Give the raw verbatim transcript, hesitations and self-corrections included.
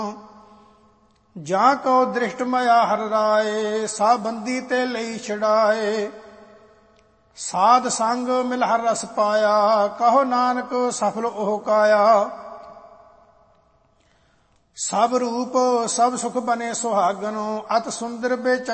ਜਾਂ ਕਉ ਦ੍ਰਿਸ਼ਟ ਮਇਆ ਹਰ ਰਾਏ, ਸਾ ਬੰਦੀ ਤੇ ਲਈ ਛਡਾਏ। ਸਾਧ ਸੰਗ ਮਿਲ ਹਰ ਰਸ ਪਾਇਆ, ਕਹੋ ਨਾਨਕ ਸਫਲ ਉਹ ਕਾਇਆ। ਸਭ ਰੂਪ ਸਭ ਸੁਖ ਬਨੇ ਸੁਹਾਗਨ, ਅਤ ਸੁੰਦਰ ਬੇਚ